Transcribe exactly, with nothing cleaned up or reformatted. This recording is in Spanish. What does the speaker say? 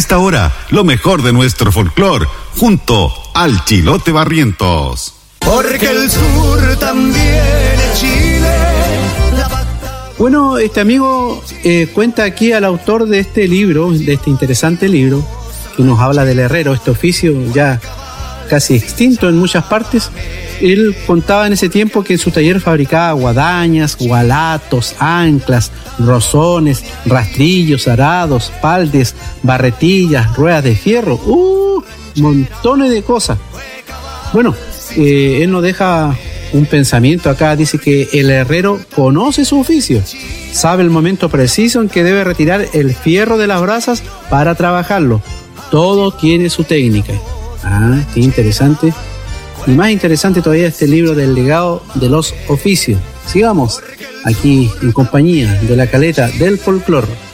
esta hora, lo mejor de nuestro folclor, junto al Chilote Barrientos. Porque el sur también es Chile. Bueno, este amigo eh, cuenta aquí al autor de este libro, de este interesante libro, que nos habla del herrero, este oficio ya casi extinto en muchas partes. Él contaba en ese tiempo que en su taller fabricaba guadañas, gualatos, anclas, rozones, rastrillos, arados, paldes, barretillas, ruedas de fierro, uh, montones de cosas. Bueno, eh, él nos deja un pensamiento acá, dice que el herrero conoce su oficio, sabe el momento preciso en que debe retirar el fierro de las brasas para trabajarlo. Todo tiene su técnica. Ah, qué interesante. Y más interesante todavía este libro del legado de los oficios. Sigamos aquí en compañía de la caleta del folclor.